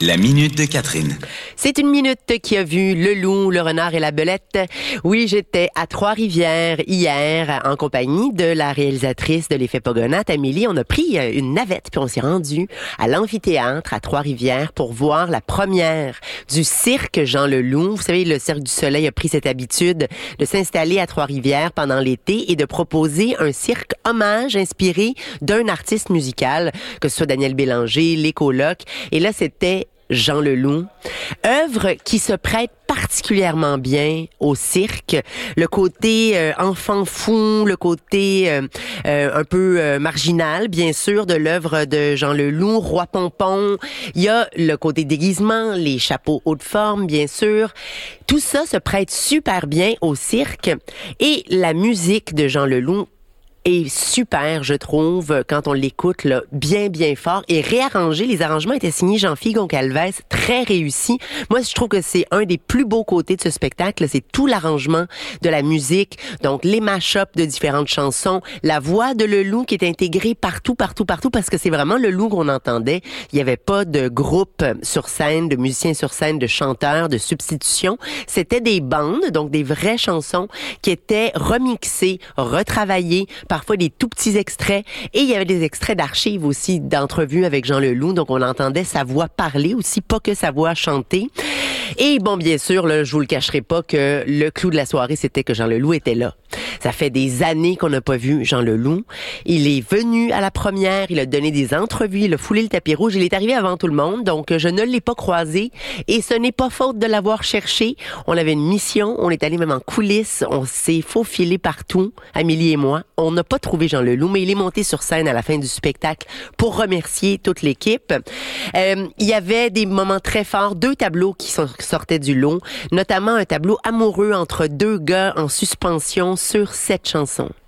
La minute de Catherine. C'est une minute qui a vu le loup, le renard et la belette. Oui, j'étais à Trois-Rivières hier en compagnie de la réalisatrice de l'Effet Pogonat, Amélie. On a pris une navette puis on s'est rendu à l'amphithéâtre à Trois-Rivières pour voir la première du cirque Jean Leloup. Vous savez, le Cirque du Soleil a pris cette habitude de s'installer à Trois-Rivières pendant l'été et de proposer un cirque hommage inspiré d'un artiste musical, que ce soit Daniel Bélanger, les Colocs. Et là, c'était Jean Leloup, œuvre qui se prête particulièrement bien au cirque. Le côté enfant fou, le côté un peu marginal, bien sûr, de l'œuvre de Jean Leloup, Roi Pompon. Il y a le côté déguisement, les chapeaux haute forme, bien sûr. Tout ça se prête super bien au cirque. Et la musique de Jean Leloup est super, je trouve, quand on l'écoute là, bien fort et réarrangé. Les arrangements étaient signés Jean-Philippe Goncalves, très réussi. Moi, je trouve que c'est un des plus beaux côtés de ce spectacle, c'est tout l'arrangement de la musique, donc les mash-ups de différentes chansons, la voix de Leloup qui est intégrée partout, parce que c'est vraiment Leloup qu'on entendait. Il n'y avait pas de groupe sur scène, de musiciens sur scène, de chanteurs, de substitution. C'était des bandes, donc des vraies chansons qui étaient remixées, retravaillées, parfois des tout petits extraits. Et il y avait des extraits d'archives aussi, d'entrevues avec Jean Leloup. Donc, on entendait sa voix parler aussi, pas que sa voix chanter. Et bon, bien sûr, là, je vous le cacherai pas que le clou de la soirée, c'était que Jean Leloup était là. Ça fait des années qu'on n'a pas vu Jean Leloup. Il est venu à la première, il a donné des entrevues, il a foulé le tapis rouge, il est arrivé avant tout le monde, donc je ne l'ai pas croisé. Et ce n'est pas faute de l'avoir cherché. On avait une mission, on est allé même en coulisses, on s'est faufilé partout, Amélie et moi. On n'a pas trouvé Jean Leloup, mais il est monté sur scène à la fin du spectacle pour remercier toute l'équipe. Il y avait des moments très forts, 2 tableaux qui sortaient du lot, notamment un tableau amoureux entre 2 gars en suspension sur 7 chansons.